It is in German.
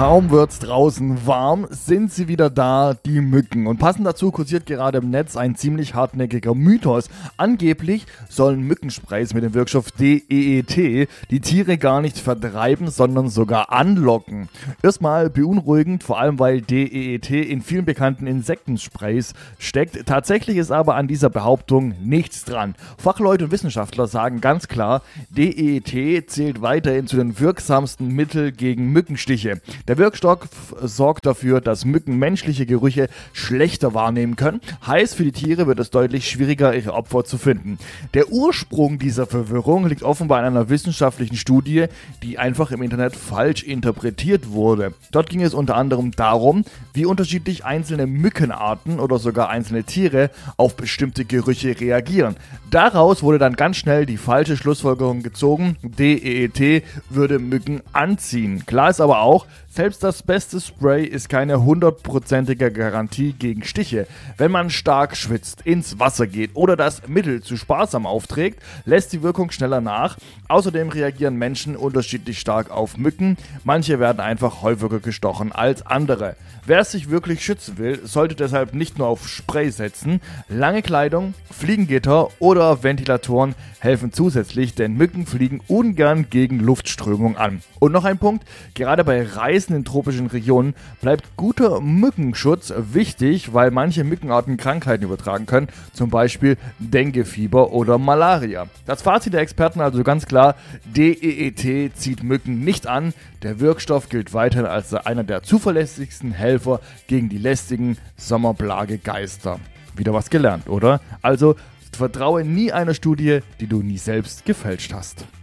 Kaum wird's draußen warm, sind sie wieder da, die Mücken. Und passend dazu kursiert gerade im Netz ein ziemlich hartnäckiger Mythos. Angeblich sollen Mückensprays mit dem Wirkstoff DEET die Tiere gar nicht vertreiben, sondern sogar anlocken. Erstmal beunruhigend, vor allem weil DEET in vielen bekannten Insektensprays steckt. Tatsächlich ist aber an dieser Behauptung nichts dran. Fachleute und Wissenschaftler sagen ganz klar, DEET zählt weiterhin zu den wirksamsten Mitteln gegen Mückenstiche. Der Wirkstoff sorgt dafür, dass Mücken menschliche Gerüche schlechter wahrnehmen können. Heißt, für die Tiere wird es deutlich schwieriger, ihre Opfer zu finden. Der Ursprung dieser Verwirrung liegt offenbar in einer wissenschaftlichen Studie, die einfach im Internet falsch interpretiert wurde. Dort ging es unter anderem darum, wie unterschiedlich einzelne Mückenarten oder sogar einzelne Tiere auf bestimmte Gerüche reagieren. Daraus wurde dann ganz schnell die falsche Schlussfolgerung gezogen, DEET würde Mücken anziehen. Klar ist aber auch, selbst das beste Spray ist keine 100%ige Garantie gegen Stiche. Wenn man stark schwitzt, ins Wasser geht oder das Mittel zu sparsam aufträgt, lässt die Wirkung schneller nach. Außerdem reagieren Menschen unterschiedlich stark auf Mücken. Manche werden einfach häufiger gestochen als andere. Wer sich wirklich schützen will, sollte deshalb nicht nur auf Spray setzen. Lange Kleidung, Fliegengitter oder Ventilatoren helfen zusätzlich, denn Mücken fliegen ungern gegen Luftströmung an. Und noch ein Punkt, gerade bei Reisen in tropischen Regionen bleibt guter Mückenschutz wichtig, weil manche Mückenarten Krankheiten übertragen können, zum Beispiel Denguefieber oder Malaria. Das Fazit der Experten also ganz klar, DEET zieht Mücken nicht an, der Wirkstoff gilt weiterhin als einer der zuverlässigsten Helfer gegen die lästigen Sommerplagegeister. Wieder was gelernt, oder? Also vertraue nie einer Studie, die du nie selbst gefälscht hast.